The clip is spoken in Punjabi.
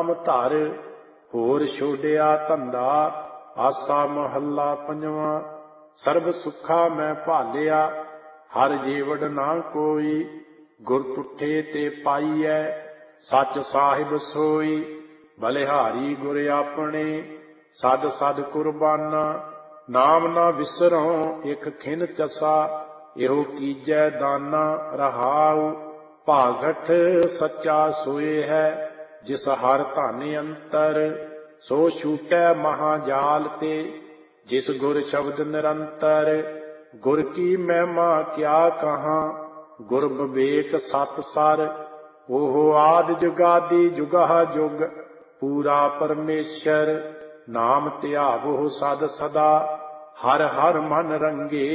ਨਾਮ ਧਰ। ਹੋਰ ਛੋੜਿਆ ਧੰਦਾ ਆਸਾ ਮਹੱਲਾ ਪੰਜਵਾਂ। ਸਰਬ ਸੁੱਖਾ ਮੈਂ ਭਾਲਿਆ ਹਰ ਜੀਵੜ ਨਾ ਕੋਈ। ਗੁਰ ਤੁਠੇ ਤੇ ਪਾਈਐ ਸੱਚ ਸਾਹਿਬ ਸੋਈ। ਬਲਿਹਾਰੀ ਗੁਰ ਆਪਣੇ ਸਦ ਸਦ ਕੁਰਬਾਨਾ। ਨਾਮ ਨਾ ਵਿਸਰੋਂ ਇਕ ਖਿਨ ਚਸਾ ਇਹੋ ਕੀਜੈ ਦਾਨਾ। ਰਹਾਉ ਭਾਗਠ ਸੱਚਾ ਸੋਏ ਹੈ ਜਿਸ ਹਰ ਧਨ ਅੰਤਰ। ਸੋ ਛੂਟੈ ਮਹਾਜਾਲ ਤੇ ਜਿਸ ਗੁਰ ਸ਼ਬਦ ਨਿਰੰਤਰ। ਗੁਰ ਕੀ ਮਹਿਮਾ ਕਿਆ ਕਹਾਂ ਗੁਰ ਵਿਵੇਕ ਸਤ ਸਰ। ਉਹ ਆਦਿ ਜੁਗਾਦਿ ਜੁਗਾਹ ਜੁਗ ਪੂਰਾ ਪਰਮੇਸ਼ਰ। ਨਾਮ ਧਿਆਵੋ ਸਦ ਸਦਾ ਹਰ ਹਰ ਮਨ ਰੰਗੇ।